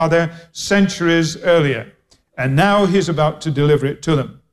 Father centuries earlier. And now he's about to deliver it to them.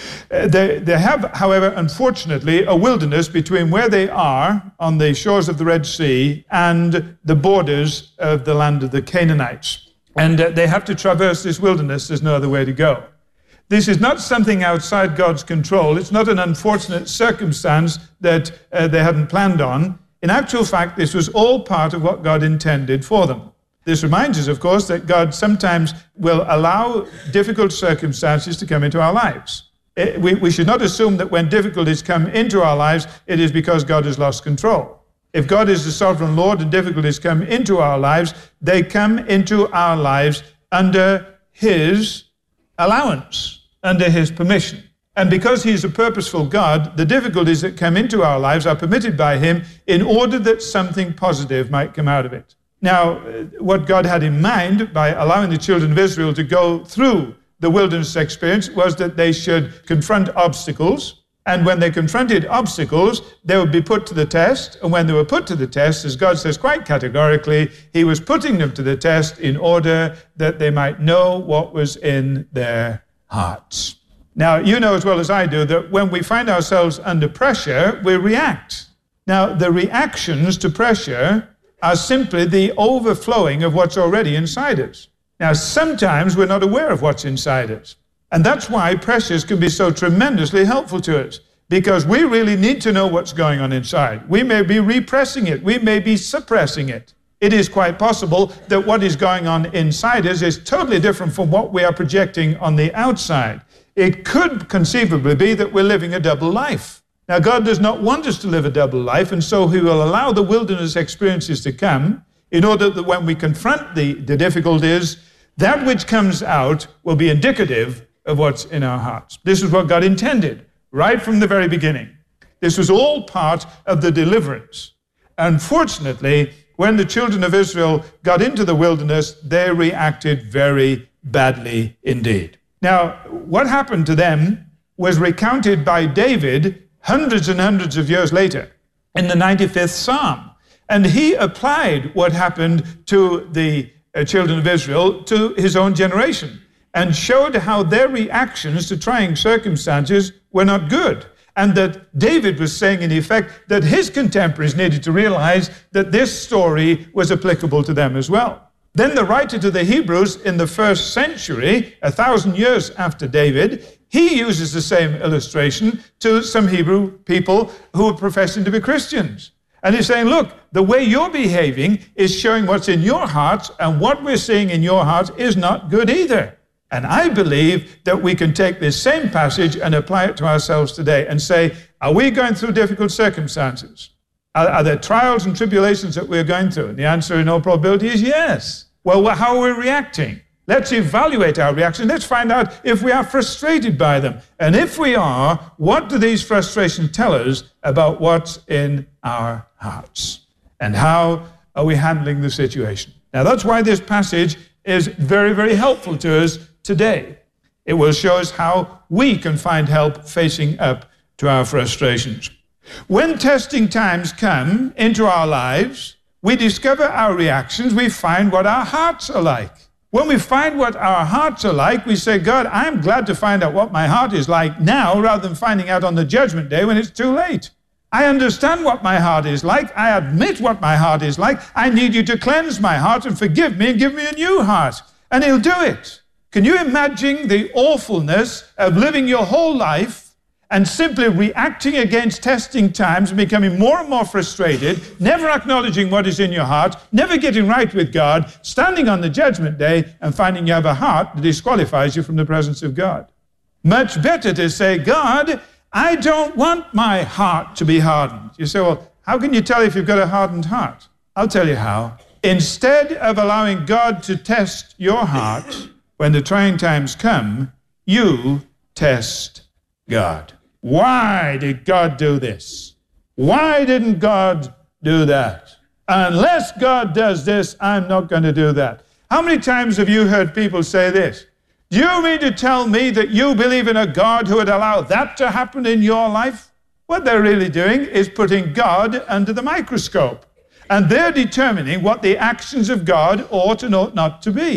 They have, however, unfortunately, a wilderness between where they are on the shores of the Red Sea and the borders of the land of the Canaanites. And they have to traverse this wilderness. There's no other way to go. This is not something outside God's control. It's not an unfortunate circumstance that they hadn't planned on. In actual fact, this was all part of what God intended for them. This reminds us, of course, that God sometimes will allow difficult circumstances to come into our lives. We should not assume that when difficulties come into our lives, it is because God has lost control. If God is the sovereign Lord and difficulties come into our lives, they come into our lives under His allowance, under His permission. And because He's a purposeful God, the difficulties that come into our lives are permitted by Him in order that something positive might come out of it. Now, what God had in mind by allowing the children of Israel to go through the wilderness experience was that they should confront obstacles. And when they confronted obstacles, they would be put to the test. And when they were put to the test, as God says quite categorically, He was putting them to the test in order that they might know what was in their hearts. Now, you know as well as I do that when we find ourselves under pressure, we react. Now, the reactions to pressure are simply the overflowing of what's already inside us. Now, sometimes we're not aware of what's inside us. And that's why pressures can be so tremendously helpful to us, because we really need to know what's going on inside. We may be repressing it. We may be suppressing it. It is quite possible that what is going on inside us is totally different from what we are projecting on the outside. It could conceivably be that we're living a double life. Now, God does not want us to live a double life, and so He will allow the wilderness experiences to come in order that when we confront the difficulties, that which comes out will be indicative of what's in our hearts. This is what God intended right from the very beginning. This was all part of the deliverance. Unfortunately, when the children of Israel got into the wilderness, they reacted very badly indeed. Now, what happened to them was recounted by David hundreds and hundreds of years later in the 95th Psalm. And he applied what happened to the children of Israel to his own generation and showed how their reactions to trying circumstances were not good. And that David was saying, in effect, that his contemporaries needed to realize that this story was applicable to them as well. Then the writer to the Hebrews in the 1st century, 1,000 years after David, he uses the same illustration to some Hebrew people who are professing to be Christians. And he's saying, look, the way you're behaving is showing what's in your hearts, and what we're seeing in your hearts is not good either. And I believe that we can take this same passage and apply it to ourselves today and say, are we going through difficult circumstances? Are there trials and tribulations that we're going through? And the answer in all probability is yes. Well, how are we reacting? Let's evaluate our reaction. Let's find out if we are frustrated by them. And if we are, what do these frustrations tell us about what's in our hearts? And how are we handling the situation? Now, that's why this passage is very, very helpful to us today. It will show us how we can find help facing up to our frustrations. When testing times come into our lives, we discover our reactions, we find what our hearts are like. When we find what our hearts are like, we say, God, I'm glad to find out what my heart is like now rather than finding out on the judgment day when it's too late. I understand what my heart is like. I admit what my heart is like. I need you to cleanse my heart and forgive me and give me a new heart. And He'll do it. Can you imagine the awfulness of living your whole life and simply reacting against testing times and becoming more and more frustrated, never acknowledging what is in your heart, never getting right with God, standing on the judgment day and finding you have a heart that disqualifies you from the presence of God? Much better to say, God, I don't want my heart to be hardened. You say, well, how can you tell if you've got a hardened heart? I'll tell you how. Instead of allowing God to test your heart, when the trying times come, you test God. Why did God do this? Why didn't God do that? Unless God does this, I'm not going to do that. How many times have you heard people say this? Do you mean to tell me that you believe in a God who would allow that to happen in your life? What they're really doing is putting God under the microscope. And they're determining what the actions of God ought and ought not to be.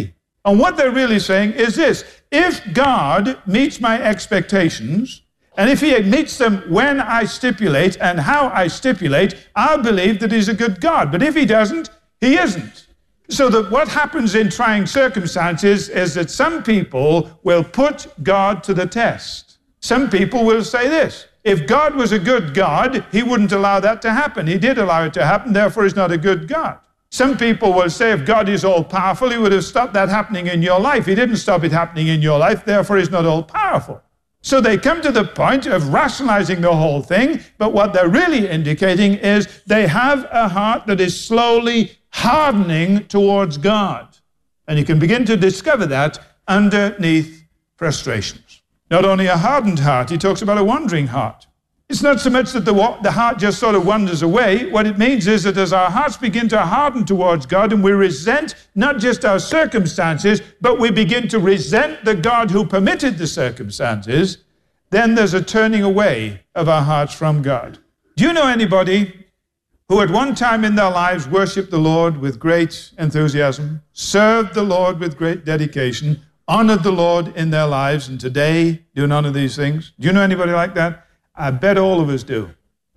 And what they're really saying is this: if God meets my expectations, and if he meets them when I stipulate and how I stipulate, I'll believe that he's a good God. But if he doesn't, he isn't. So that what happens in trying circumstances is that some people will put God to the test. Some people will say this: if God was a good God, he wouldn't allow that to happen. He did allow it to happen, therefore he's not a good God. Some people will say if God is all-powerful, he would have stopped that happening in your life. He didn't stop it happening in your life, therefore he's not all-powerful. So they come to the point of rationalizing the whole thing, but what they're really indicating is they have a heart that is slowly hardening towards God. And you can begin to discover that underneath frustrations. Not only a hardened heart, he talks about a wandering heart. It's not so much that the heart just sort of wanders away. What it means is that as our hearts begin to harden towards God and we resent not just our circumstances, but we begin to resent the God who permitted the circumstances, then there's a turning away of our hearts from God. Do you know anybody who at one time in their lives worshiped the Lord with great enthusiasm, served the Lord with great dedication, honored the Lord in their lives, and today do none of these things? Do you know anybody like that? I bet all of us do.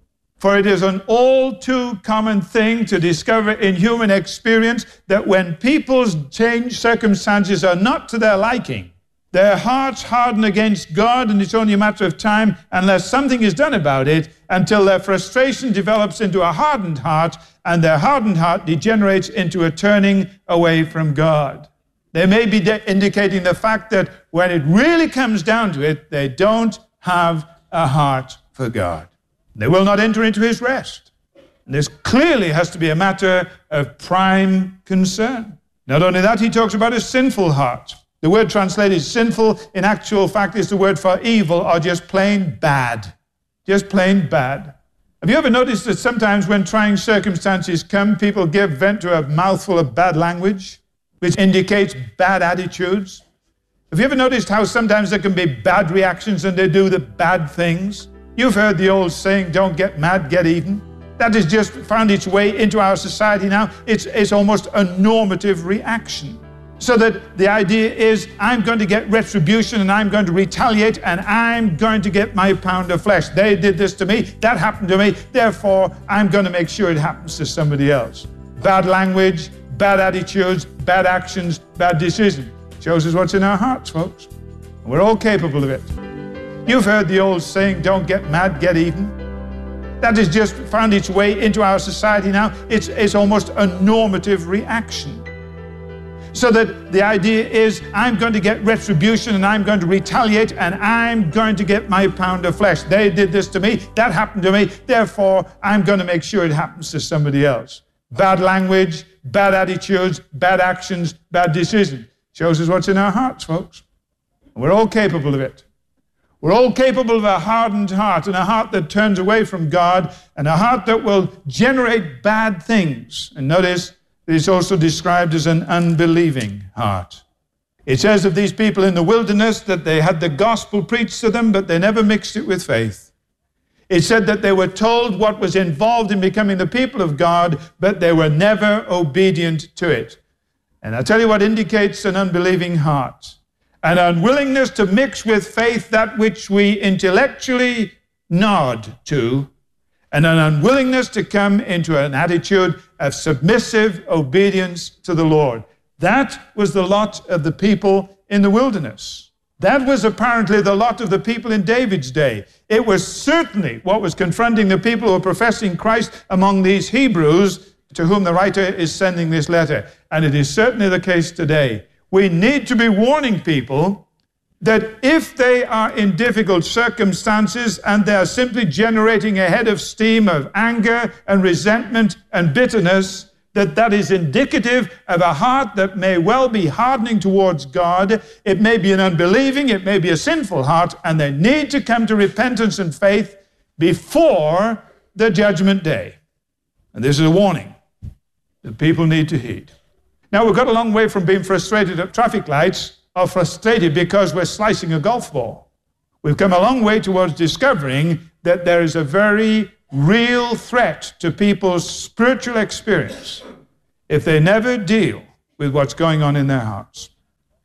For it is an all too common thing to discover in human experience that when people's changed circumstances are not to their liking, their hearts harden against God, and it's only a matter of time, unless something is done about it, until their frustration develops into a hardened heart, and their hardened heart degenerates into a turning away from God. They may be indicating the fact that when it really comes down to it, they don't have a heart for God. They will not enter into his rest. And this clearly has to be a matter of prime concern. Not only that, he talks about a sinful heart. The word translated sinful, in actual fact, is the word for evil or just plain bad. Just plain bad. Have you ever noticed that sometimes when trying circumstances come, people give vent to a mouthful of bad language, which indicates bad attitudes? Have you ever noticed how sometimes there can be bad reactions and they do the bad things? You've heard the old saying, don't get mad, get even. That has just found its way into our society now. It's almost a normative reaction. So that the idea is, I'm going to get retribution and I'm going to retaliate and I'm going to get my pound of flesh. They did this to me, that happened to me, therefore I'm going to make sure it happens to somebody else. Bad language, bad attitudes, bad actions, bad decisions. Shows us what's in our hearts, folks. We're all capable of it. You've heard the old saying, don't get mad, get even. That has just found its way into our society now. It's almost a normative reaction. So that the idea is, I'm going to get retribution and I'm going to retaliate and I'm going to get my pound of flesh. They did this to me, that happened to me, therefore I'm going to make sure it happens to somebody else. Bad language, bad attitudes, bad actions, bad decisions. Shows us what's in our hearts, folks. We're all capable of it. We're all capable of a hardened heart, and a heart that turns away from God, and a heart that will generate bad things. And notice that it's also described as an unbelieving heart. It says of these people in the wilderness that they had the gospel preached to them, but they never mixed it with faith. It said that they were told what was involved in becoming the people of God, but they were never obedient to it. And I'll tell you what indicates an unbelieving heart. An unwillingness to mix with faith that which we intellectually nod to, and an unwillingness to come into an attitude of submissive obedience to the Lord. That was the lot of the people in the wilderness. That was apparently the lot of the people in David's day. It was certainly what was confronting the people who were professing Christ among these Hebrews to whom the writer is sending this letter. And it is certainly the case today. We need to be warning people that if they are in difficult circumstances and they are simply generating a head of steam of anger and resentment and bitterness, that is indicative of a heart that may well be hardening towards God. It may be an unbelieving, it may be a sinful heart, and they need to come to repentance and faith before the judgment day. And this is a warning that people need to heed. Now, we've got a long way from being frustrated at traffic lights or frustrated because we're slicing a golf ball. We've come a long way towards discovering that there is a very real threat to people's spiritual experience if they never deal with what's going on in their hearts.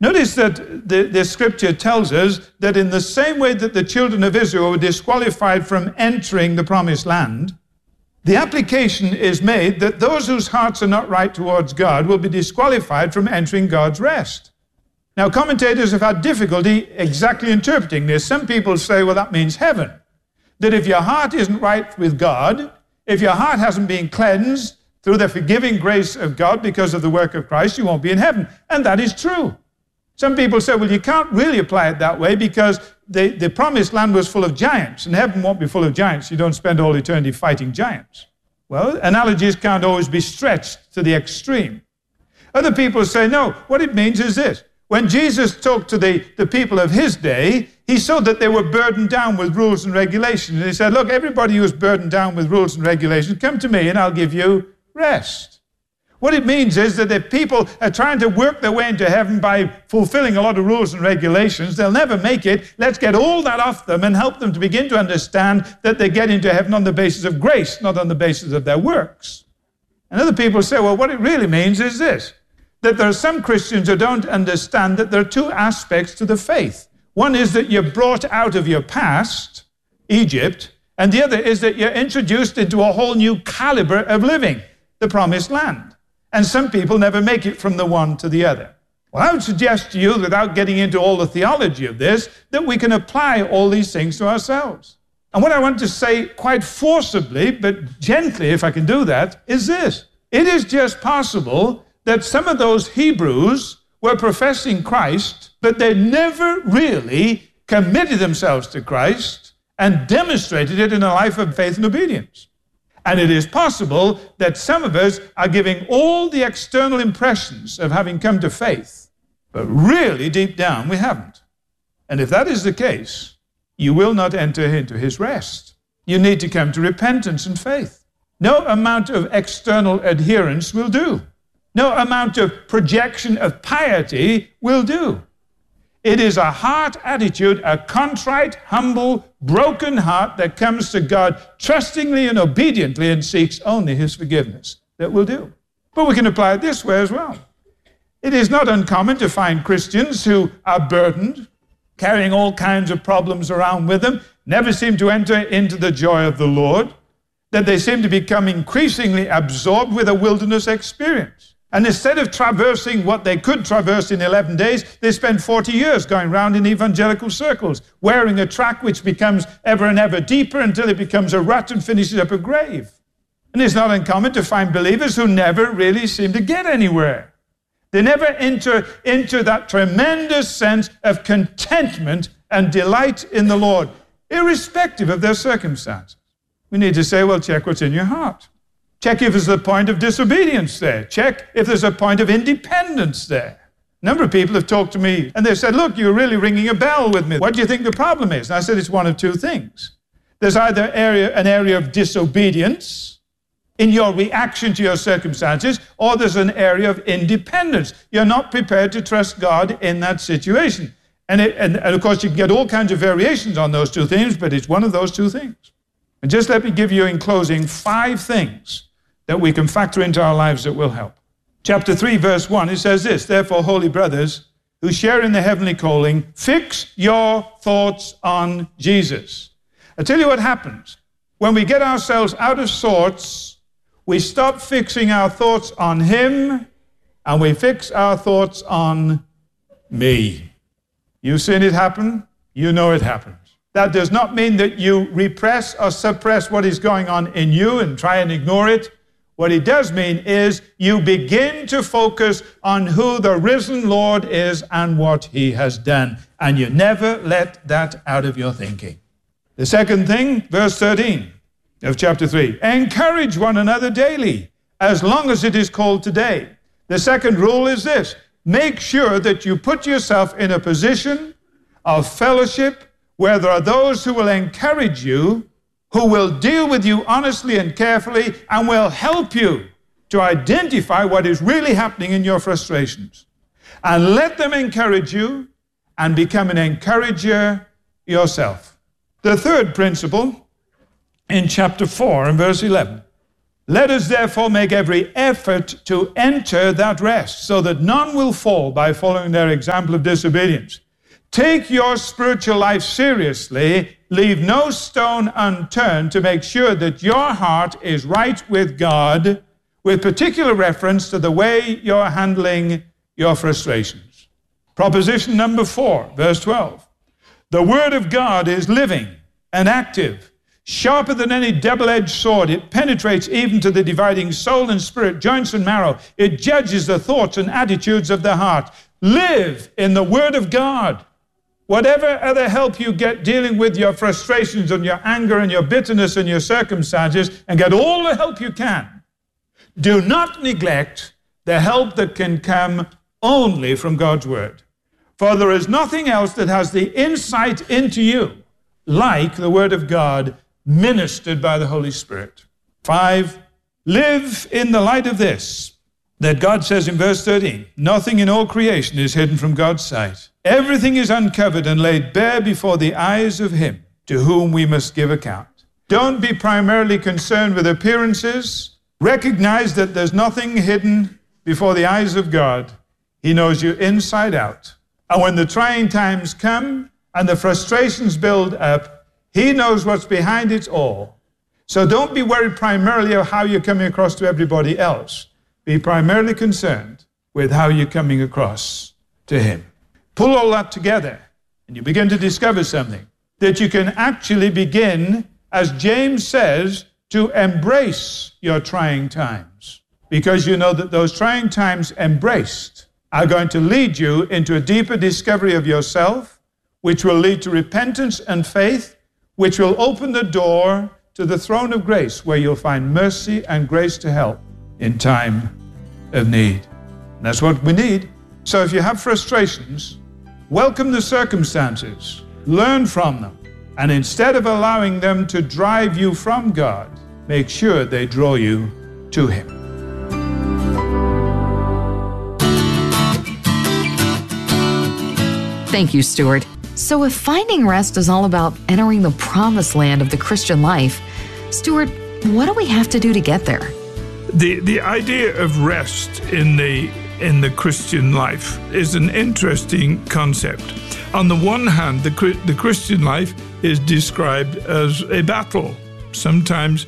Notice that the scripture tells us that in the same way that the children of Israel were disqualified from entering the promised land, the application is made that those whose hearts are not right towards God will be disqualified from entering God's rest. Now, commentators have had difficulty exactly interpreting this. Some people say, well, that means heaven. That if your heart isn't right with God, if your heart hasn't been cleansed through the forgiving grace of God because of the work of Christ, you won't be in heaven. And that is true. Some people say, well, you can't really apply it that way because the promised land was full of giants, and heaven won't be full of giants. You don't spend all eternity fighting giants. Well, analogies can't always be stretched to the extreme. Other people say, no, what it means is this. When Jesus talked to the people of his day, he saw that they were burdened down with rules and regulations. And he said, look, everybody who is burdened down with rules and regulations, come to me and I'll give you rest. What it means is that if people are trying to work their way into heaven by fulfilling a lot of rules and regulations, they'll never make it. Let's get all that off them and help them to begin to understand that they get into heaven on the basis of grace, not on the basis of their works. And other people say, well, what it really means is this, that there are some Christians who don't understand that there are two aspects to the faith. One is that you're brought out of your past, Egypt, and the other is that you're introduced into a whole new caliber of living, the promised land. And some people never make it from the one to the other. Well, I would suggest to you, without getting into all the theology of this, that we can apply all these things to ourselves. And what I want to say quite forcibly, but gently, if I can do that, is this. It is just possible that some of those Hebrews were professing Christ, but they never really committed themselves to Christ and demonstrated it in a life of faith and obedience. And it is possible that some of us are giving all the external impressions of having come to faith, but really deep down we haven't. And if that is the case, you will not enter into his rest. You need to come to repentance and faith. No amount of external adherence will do. No amount of projection of piety will do. It is a heart attitude, a contrite, humble, broken heart that comes to God trustingly and obediently and seeks only his forgiveness that will do. But we can apply it this way as well. It is not uncommon to find Christians who are burdened, carrying all kinds of problems around with them, never seem to enter into the joy of the Lord, that they seem to become increasingly absorbed with a wilderness experience. And instead of traversing what they could traverse in 11 days, they spend 40 years going round in evangelical circles, wearing a track which becomes ever and ever deeper until it becomes a rut and finishes up a grave. And it's not uncommon to find believers who never really seem to get anywhere. They never enter into that tremendous sense of contentment and delight in the Lord, irrespective of their circumstances. We need to say, well, check what's in your heart. Check if there's a point of disobedience there. Check if there's a point of independence there. A number of people have talked to me and they've said, look, you're really ringing a bell with me. What do you think the problem is? And I said, it's one of two things. There's either an area of disobedience in your reaction to your circumstances, or there's an area of independence. You're not prepared to trust God in that situation. And of course, you can get all kinds of variations on those two things, but it's one of those two things. And just let me give you in closing 5 things that we can factor into our lives that will help. Chapter 3, verse 1, it says this, therefore, holy brothers, who share in the heavenly calling, fix your thoughts on Jesus. I tell you what happens. When we get ourselves out of sorts, we stop fixing our thoughts on him, and we fix our thoughts on me. You've seen it happen. You know it happens. That does not mean that you repress or suppress what is going on in you and try and ignore it. What it does mean is you begin to focus on who the risen Lord is and what he has done. And you never let that out of your thinking. The second thing, verse 13 of chapter 3, encourage one another daily, as long as it is called today. The second rule is this, make sure that you put yourself in a position of fellowship where there are those who will encourage you, who will deal with you honestly and carefully, and will help you to identify what is really happening in your frustrations. And let them encourage you and become an encourager yourself. The third principle in chapter 4 and verse 11. Let us therefore make every effort to enter that rest, so that none will fall by following their example of disobedience. Take your spiritual life seriously. Leave no stone unturned to make sure that your heart is right with God, with particular reference to the way you're handling your frustrations. Proposition number 4, verse 12. The Word of God is living and active, sharper than any double-edged sword. It penetrates even to the dividing soul and spirit, joints and marrow. It judges the thoughts and attitudes of the heart. Live in the Word of God. Whatever other help you get dealing with your frustrations and your anger and your bitterness and your circumstances, and get all the help you can, do not neglect the help that can come only from God's Word. For there is nothing else that has the insight into you like the Word of God ministered by the Holy Spirit. 5, live in the light of this, that God says in verse 13, nothing in all creation is hidden from God's sight. Everything is uncovered and laid bare before the eyes of Him to whom we must give account. Don't be primarily concerned with appearances. Recognize that there's nothing hidden before the eyes of God. He knows you inside out. And when the trying times come and the frustrations build up, He knows what's behind it all. So don't be worried primarily of how you're coming across to everybody else. Be primarily concerned with how you're coming across to Him. Pull all that together, and you begin to discover something, that you can actually begin, as James says, to embrace your trying times, because you know that those trying times embraced are going to lead you into a deeper discovery of yourself, which will lead to repentance and faith, which will open the door to the throne of grace, where you'll find mercy and grace to help in time of need. And that's what we need. So if you have frustrations, welcome the circumstances, learn from them, and instead of allowing them to drive you from God, make sure they draw you to Him. Thank you, Stuart. So if finding rest is all about entering the promised land of the Christian life, Stuart, what do we have to do to get there? The idea of rest in the Christian life is an interesting concept. On the one hand, the Christian life is described as a battle. Sometimes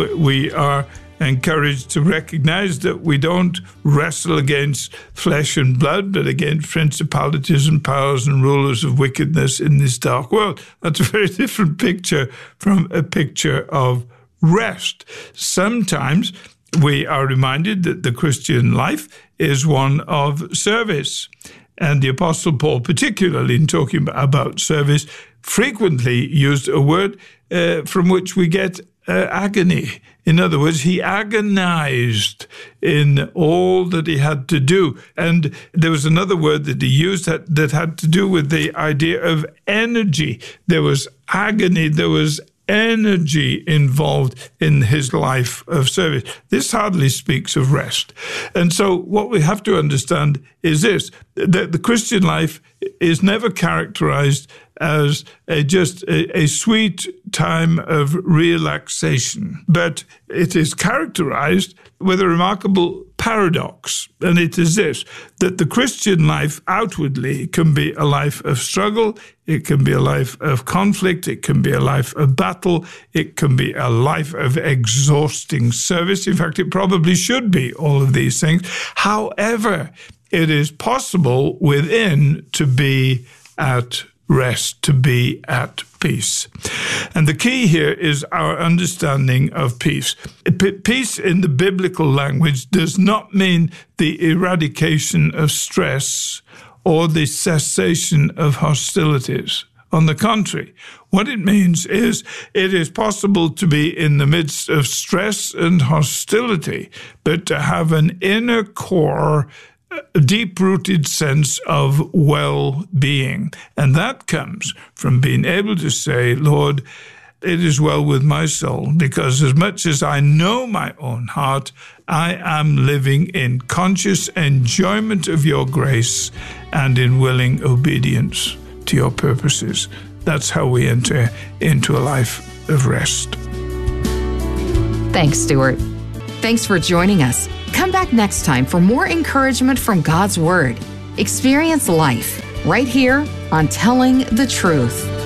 we are encouraged to recognize that we don't wrestle against flesh and blood, but against principalities and powers and rulers of wickedness in this dark world. That's a very different picture from a picture of rest. Sometimes we are reminded that the Christian life is one of service. And the Apostle Paul, particularly in talking about service, frequently used a word from which we get agony. In other words, he agonized in all that he had to do. And there was another word that he used that had to do with the idea of energy. There was agony, there was energy involved in his life of service. This hardly speaks of rest. And so what we have to understand is this, that the Christian life is never characterized as just a sweet time of relaxation, but it is characterized with a remarkable paradox, and it is this, that the Christian life outwardly can be a life of struggle, it can be a life of conflict, it can be a life of battle, it can be a life of exhausting service. In fact, it probably should be all of these things. However, it is possible within to be at rest, to be at peace. And the key here is our understanding of peace. Peace in the biblical language does not mean the eradication of stress or the cessation of hostilities. On the contrary, what it means is it is possible to be in the midst of stress and hostility, but to have an inner core, a deep-rooted sense of well-being. And that comes from being able to say, Lord, it is well with my soul, because as much as I know my own heart, I am living in conscious enjoyment of your grace and in willing obedience to your purposes. That's how we enter into a life of rest. Thanks, Stuart. Thanks for joining us. Come back next time for more encouragement from God's Word. Experience life right here on Telling the Truth.